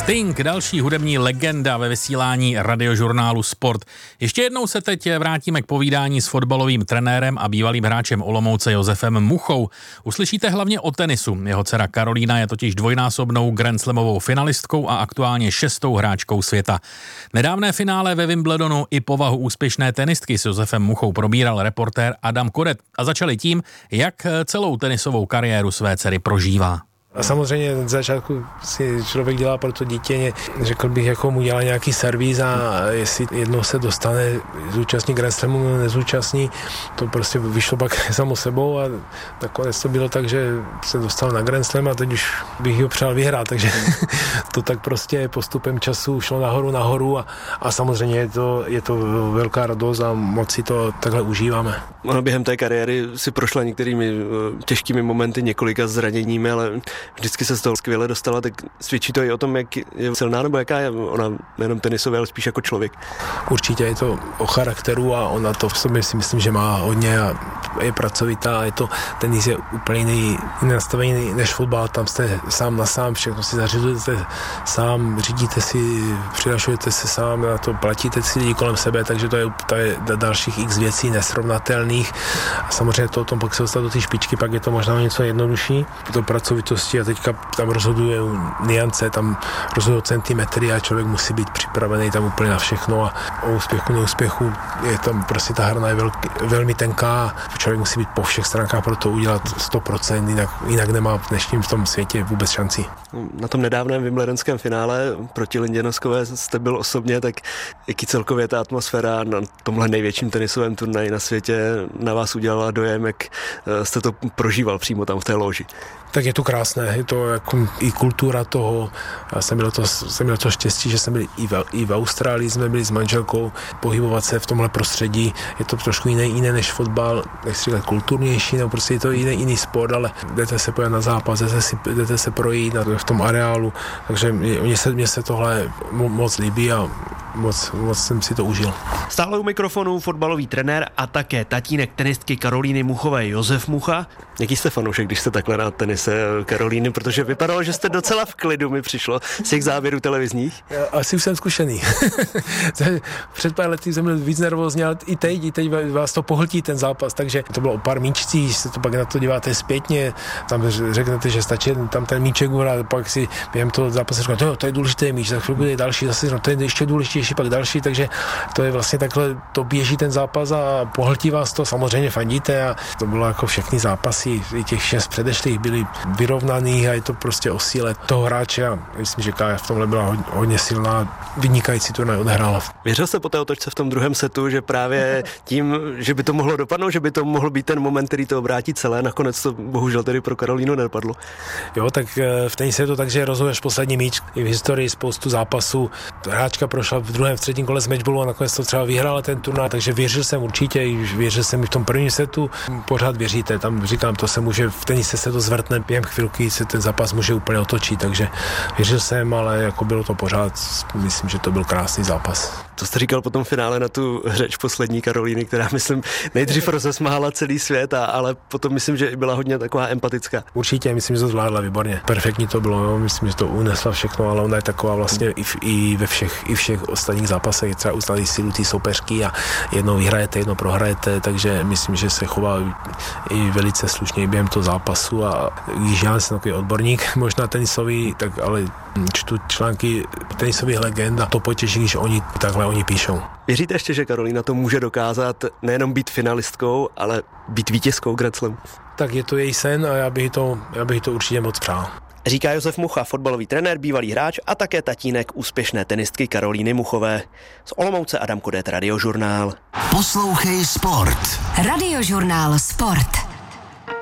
Sting, další hudební legenda ve vysílání radiožurnálu Sport. Ještě jednou se teď vrátíme k povídání s fotbalovým trenérem a bývalým hráčem Olomouce Josefem Muchou. Uslyšíte hlavně o tenisu. Jeho dcera Karolína je totiž dvojnásobnou grandslamovou finalistkou a aktuálně 6. hráčkou světa. Nedávné finále ve Wimbledonu i povahu úspěšné tenistky s Josefem Muchou probíral reportér Adam Kodet a začali tím, jak celou tenisovou kariéru své dcery prožívá. A samozřejmě na začátku si člověk dělá pro to dítě, řekl bych, jako mu dělá nějaký servíz a jestli jednou se dostane zúčastní Grand Slamu, nezúčastní, to prostě vyšlo pak samo sebou a nakonec to bylo tak, že se dostal na Grand Slam a teď už bych ho přál vyhrát, takže to tak prostě postupem času šlo nahoru a samozřejmě je to velká radost a moc si to takhle užíváme. Ona během té kariéry si prošla některými těžkými momenty, několika zraněními, ale vždycky se z toho skvěle dostala, tak svědčí to i o tom, jak je silná, nebo jaká je ona nejenom tenisově, ale spíš jako člověk. Určitě je to o charakteru a ona to v sobě si myslím, že má hodně a je pracovitá a je to, tenis je úplně jiný nastavený než fotbal, tam jste sám na sám, všechno si zařizujete sám, řídíte si, přihlašujete se sám, na to platíte si lidi kolem sebe, takže to je dalších x věcí nesrovnatelných a samozřejmě to o tom pak se dostat do té špičky, pak je to možná něco jednodušší, to pracovitosti a teďka tam rozhoduje niance, tam rozhodují centimetry a člověk musí být připravený tam úplně na všechno a o úspěchu, neúspěchu je tam prostě ta hrana je velmi tenká a člověk musí být po všech stránkách pro to udělat 100%, jinak nemá v dnešním v tom světě vůbec šanci. Na tom nedávném wimbledonském finále proti Lindě Noskové jste byl osobně, tak jaký celkově ta atmosféra na tomhle největším tenisovém turnaji na světě na vás udělala dojem, jak jste to prožíval přímo tam v té loži? Tak je to krásné, je to jako i kultura toho. Já jsem měl to štěstí, že jsem byl i v Austrálii, jsme byli s manželkou, pohybovat se v tomhle prostředí, je to trošku jiné než fotbal, nechci říkat kulturnější, no prostě je to jiný sport, ale jdete se pojít na zápas, jdete se projít v tom areálu, takže mně se tohle moc líbí a moc jsem si to užil. Stále u mikrofonu fotbalový trenér a také tatínek tenistky Karolíny Muchové Josef Mucha. Jaký jste fanoušek, když jste takhle na tenise Karolíny, protože vypadalo, že jste docela v klidu, mi přišlo z těch záběrů televizních. Asi už jsem zkušený. Před pár lety jsem byl víc nervózní, ale i teď vás to pohltí ten zápas, takže to bylo o pár míčcích, se to pak na to díváte zpětně, tam řeknete, že stačí tam ten míček a pak si během toho zápasu říkáte, to je důležitý míč, za chvilku je další, zase no, to je ještě důležitější, pak další, takže to je vlastně takhle, to běží ten zápas a pohltí vás to, samozřejmě fandíte a to bylo jako všechny zápasy, i těch 6 předešlých byly vyrovnaný a je to prostě o síle toho hráče a myslím, že Kája v tomhle byla hodně silná, vynikající turnaj odehrála. Věřil jste po té otočce v tom druhém setu, že právě tím, že by to mohlo dopadnout, že by to mohl být ten moment, který to obrátí celé, nakonec to bohužel tedy pro Karolínu nedopadlo? Jo, tak v tenise je to tak, že rozhoduješ poslední míč. I v historii spoustu zápasů. Hráčka prošla v druhém, v třetím kole z matchballu a nakonec to třeba vyhrála ten turnaj, takže věřil jsem určitě, věřil jsem i v tom prvním setu. Pořád věříte, tam říkám, to se může, v tenise se to zvrtne, během chvilky se ten zápas může úplně otočit, takže věřil jsem, ale jako bylo to pořád, myslím, že to byl krásný zápas. To jste říkal po tom finále na tu řeč poslední Karolíny, která, myslím, nejdřív rozesmála celý svět, ale potom myslím, že byla hodně taková empatická. Určitě, myslím, že to zvládla výborně. Perfektní to bylo, jo. Myslím, že to unesla všechno, ale ona je taková vlastně i ve všech ostatních zápasech, třeba uznali sílu té soupeřky a jednou vyhrajete, jednou prohrajete, takže myslím, že se chová i velice slušně během toho zápasu a když já jsem takový odborník, možná tenisový, tak ale čtu články tenisových legend a to potěší, když oni píšou. Věříte ještě, že Karolína to může dokázat nejenom být finalistkou, ale být vítězkou Grand Slamu? Tak je to její sen a já bych to určitě moc přál. Říká Josef Mucha, fotbalový trenér, bývalý hráč a také tatínek úspěšné tenistky Karolíny Muchové. Z Olomouce Adam Kodet, Radiožurnál. Poslouchej Sport. Radiožurnál Sport.